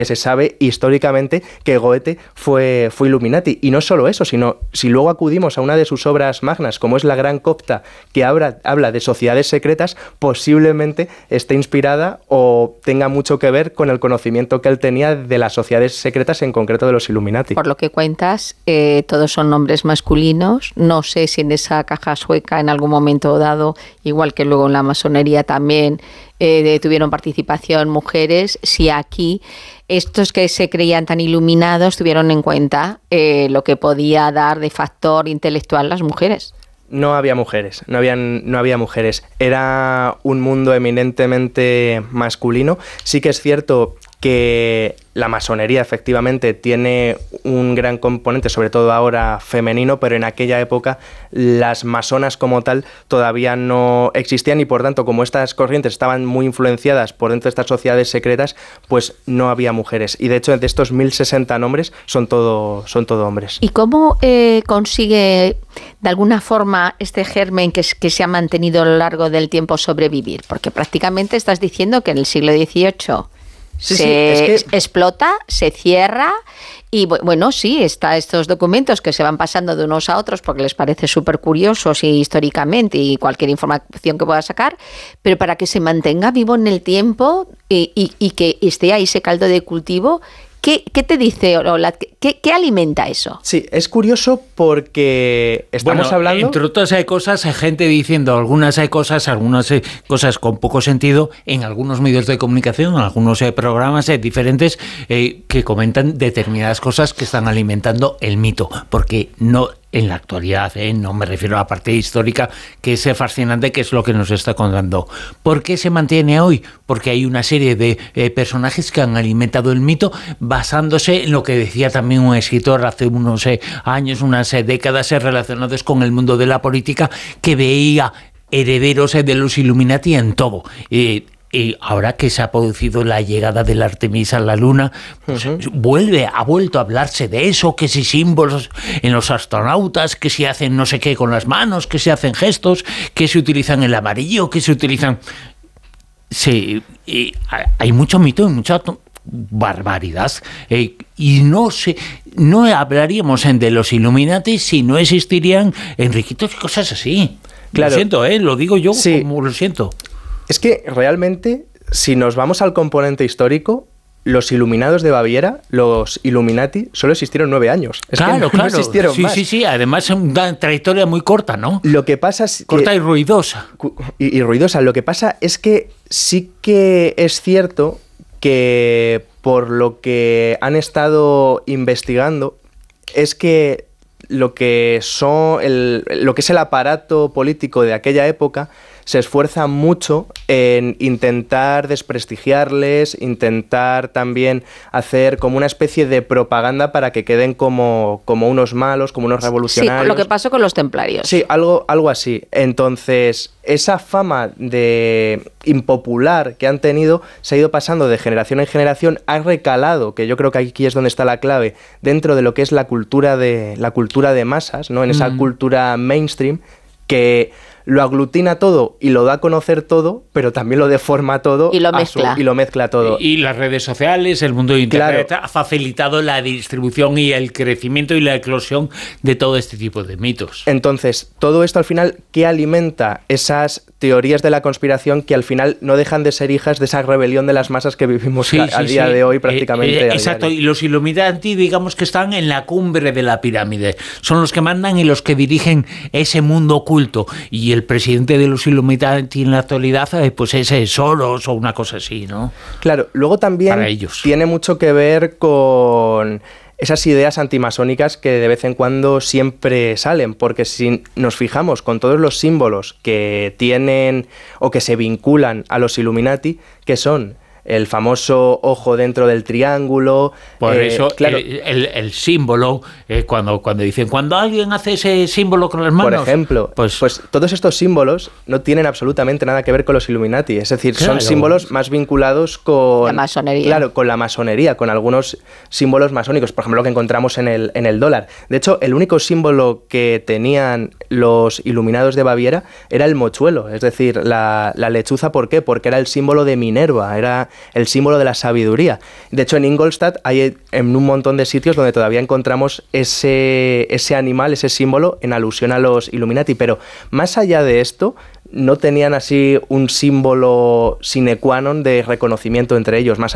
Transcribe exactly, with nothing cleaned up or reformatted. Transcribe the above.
se sabe históricamente que Goethe fue, fue Illuminati. Y no solo eso, sino si luego acudimos a una de sus obras magnas, como es La Gran Copta, que habla, habla de sociedades secretas, posiblemente esté inspirada o tenga mucho que ver con el conocimiento que él tenía de las sociedades secretas, en concreto de los Illuminati. Por lo que cuentas, eh, todos son nombres masculinos. No sé si en esa caja sueca en algún momento dado, igual que luego en la masonería también, eh, tuvieron participación mujeres, si aquí estos que se creían tan iluminados tuvieron en cuenta eh, lo que podía dar de factor intelectual las mujeres. No había mujeres, no habían, no había mujeres. Era un mundo eminentemente masculino. Sí que es cierto que la masonería efectivamente tiene un gran componente, sobre todo ahora femenino, pero en aquella época las masonas como tal todavía no existían y por tanto, como estas corrientes estaban muy influenciadas por dentro de estas sociedades secretas, pues no había mujeres. Y de hecho, de estos mil sesenta nombres son todo, son todo hombres. ¿Y cómo eh, consigue de alguna forma este germen que, que se ha mantenido a lo largo del tiempo sobrevivir? Porque prácticamente estás diciendo que en el siglo dieciocho Sí, se sí, es que explota, se cierra y bueno, sí, está estos documentos que se van pasando de unos a otros porque les parece súper curiosos y históricamente y cualquier información que pueda sacar, pero para que se mantenga vivo en el tiempo y, y, y que esté ahí ese caldo de cultivo. ¿Qué, ¿Qué te dice Olat? ¿Qué, ¿Qué alimenta eso? Sí, es curioso porque estamos bueno, hablando... entre otras hay cosas, hay gente diciendo algunas hay cosas, algunas hay cosas con poco sentido en algunos medios de comunicación, en algunos eh, programas eh, diferentes eh, que comentan determinadas cosas que están alimentando el mito, porque no... En la actualidad, ¿eh? No me refiero a la parte histórica, que es fascinante, que es lo que nos está contando. ¿Por qué se mantiene hoy? Porque hay una serie de eh, personajes que han alimentado el mito basándose en lo que decía también un escritor hace unos eh, años, unas eh, décadas eh, relacionados con el mundo de la política, que veía herederos eh, de los Illuminati en todo. Eh, Y ahora que se ha producido la llegada del Artemis a la Luna, pues uh-huh. vuelve, ha vuelto a hablarse de eso, que si símbolos en los astronautas, que si hacen no sé qué con las manos, que si hacen gestos, que se utilizan el amarillo, que se utilizan... Sí, y hay mucho mito y mucha barbaridad. Eh, y no sé, no hablaríamos de los Illuminati si no existirían enriquitos y cosas así. Claro. Lo siento, ¿eh? Lo digo yo sí. como lo siento. Es que realmente, si nos vamos al componente histórico, los Iluminados de Baviera, los Illuminati, solo existieron nueve años. Es claro, que no, claro. no existieron sí, más. Sí, sí, además es una trayectoria muy corta, ¿no? Lo que pasa es corta que, y ruidosa. Y, y ruidosa. Lo que pasa es que sí que es cierto que por lo que han estado investigando es que lo que son el, lo que es el aparato político de aquella época se esfuerza mucho en intentar desprestigiarles, intentar también hacer como una especie de propaganda para que queden como, como unos malos, como unos revolucionarios. Sí, lo que pasó con los templarios. Sí, algo, algo así. Entonces, esa fama de impopular que han tenido se ha ido pasando de generación en generación, ha recalado, que yo creo que aquí es donde está la clave, dentro de lo que es la cultura de, la cultura de masas, ¿no? En esa mm. cultura mainstream que lo aglutina todo y lo da a conocer todo, pero también lo deforma todo y lo mezcla, su, y lo mezcla todo. Y, y las redes sociales, el mundo de Internet claro. ha facilitado la distribución y el crecimiento y la eclosión de todo este tipo de mitos. Entonces, todo esto al final, ¿qué alimenta esas teorías de la conspiración que al final no dejan de ser hijas de esa rebelión de las masas que vivimos sí, a, sí, al día sí. de hoy prácticamente? Eh, eh, exacto, y los Illuminati, digamos que están en la cumbre de la pirámide. Son los que mandan y los que dirigen ese mundo oculto. Y el presidente de los Illuminati en la actualidad, pues es Soros o una cosa así, ¿no? Claro, luego también para ellos. Tiene mucho que ver con esas ideas antimasónicas que de vez en cuando siempre salen, porque si nos fijamos con todos los símbolos que tienen o que se vinculan a los Illuminati, que son el famoso ojo dentro del triángulo. Por eh, eso, claro, el, el, el símbolo, eh, cuando, cuando dicen, cuando alguien hace ese símbolo con las manos... Por ejemplo, pues, pues todos estos símbolos no tienen absolutamente nada que ver con los Illuminati. Es decir, claro. son símbolos más vinculados con... La masonería. Claro, con la masonería, con algunos símbolos masónicos. Por ejemplo, lo que encontramos en el, en el dólar. De hecho, el único símbolo que tenían los Iluminados de Baviera era el mochuelo. Es decir, la, la lechuza. ¿Por qué? Porque era el símbolo de Minerva. Era el símbolo de la sabiduría. De hecho, en Ingolstadt hay en un montón de sitios donde todavía encontramos ese, ese animal, ese símbolo en alusión a los Illuminati, pero más allá de esto, no tenían así un símbolo sine qua non de reconocimiento entre ellos, más